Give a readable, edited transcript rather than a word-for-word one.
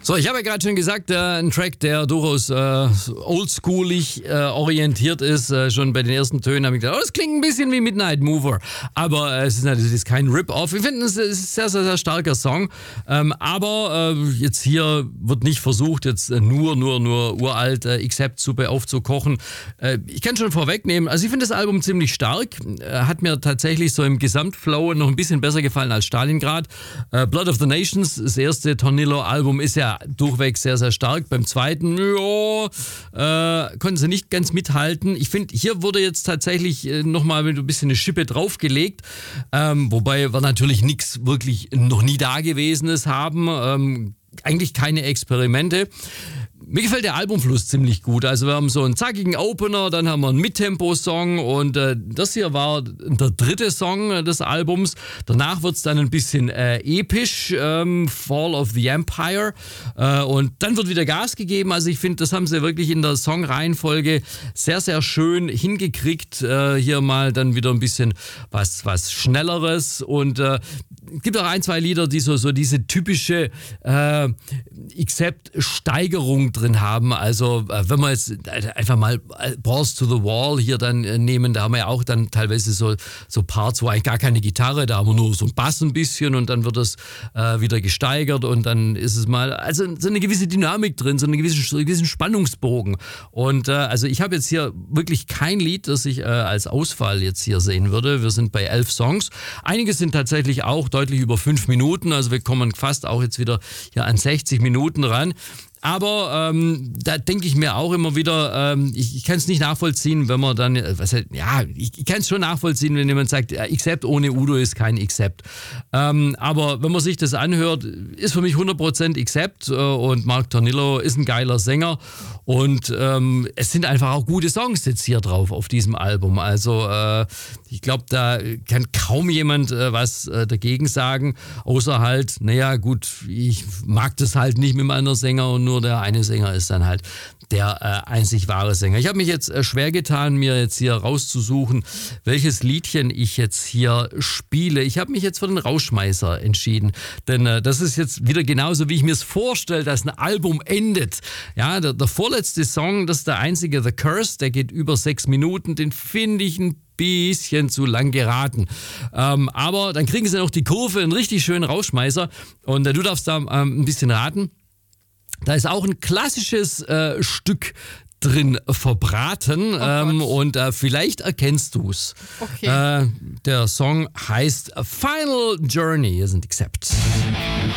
So, ich habe ja gerade schon gesagt, ein Track, der durchaus oldschoolig orientiert ist. Schon bei den ersten Tönen habe ich gedacht, das klingt ein bisschen wie Midnight Mover. Aber es ist natürlich kein Rip-Off. Ich finde, es ist ein sehr, sehr, sehr starker Song. Aber jetzt hier wird nicht versucht, jetzt nur uralt Accept-Suppe aufzukochen. Ich kann schon vorwegnehmen, also ich finde das Album ziemlich stark. Hat mir tatsächlich so im Gesamtflow noch ein bisschen besser gefallen als Stalingrad. Blood of the Nations, das erste Tornillo-Album, ist ja durchweg sehr, sehr stark. Beim zweiten, konnten sie nicht ganz mithalten. Ich finde, hier wurde jetzt tatsächlich nochmal ein bisschen eine Schippe draufgelegt. Wobei wir natürlich nichts wirklich noch nie Dagewesenes haben. Eigentlich keine Experimente. Mir gefällt der Albumfluss ziemlich gut. Also wir haben so einen zackigen Opener, dann haben wir einen Mittempo-Song und das hier war der dritte Song des Albums. Danach wird es dann ein bisschen episch, Fall of the Empire, und dann wird wieder Gas gegeben. Also ich finde, das haben sie wirklich in der Songreihenfolge sehr, sehr schön hingekriegt. Hier mal dann wieder ein bisschen was Schnelleres und es gibt auch ein, zwei Lieder, die so diese typische Accept-Steigerung drin haben. Also wenn wir jetzt einfach mal Balls to the Wall hier dann nehmen, da haben wir ja auch dann teilweise so Parts, wo eigentlich gar keine Gitarre, da haben wir nur so ein Bass ein bisschen und dann wird das wieder gesteigert und dann ist es mal, also so eine gewisse Dynamik drin, so einen gewissen Spannungsbogen. Und also ich habe jetzt hier wirklich kein Lied, das ich als Ausfall jetzt hier sehen würde. Wir sind bei 11 Songs. Einige sind tatsächlich auch deutlich über 5 Minuten, also wir kommen fast auch jetzt wieder hier an 60 Minuten ran. Aber da denke ich mir auch immer wieder, ich kann es nicht nachvollziehen, wenn man dann, ich kann es schon nachvollziehen, wenn jemand sagt, Accept ohne Udo ist kein Accept. Aber wenn man sich das anhört, ist für mich 100% Accept und Mark Tornillo ist ein geiler Sänger und es sind einfach auch gute Songs jetzt hier drauf auf diesem Album. Also ich glaube, da kann kaum jemand was dagegen sagen, außer halt, naja gut, ich mag das halt nicht mit meiner Sänger und nur der eine Sänger ist dann halt der einzig wahre Sänger. Ich habe mich jetzt schwer getan, mir jetzt hier rauszusuchen, welches Liedchen ich jetzt hier spiele. Ich habe mich jetzt für den Rausschmeißer entschieden, denn das ist jetzt wieder genauso, wie ich mir es vorstelle, dass ein Album endet. Ja, der vorletzte Song, das ist der einzige, The Curse, der geht über 6 Minuten, den finde ich ein bisschen zu lang geraten. Aber dann kriegen sie noch die Kurve, einen richtig schönen Rausschmeißer und du darfst da ein bisschen raten. Da ist auch ein klassisches Stück drin verbraten und vielleicht erkennst du es. Okay. Der Song heißt Final Journey. Hier sind Accept.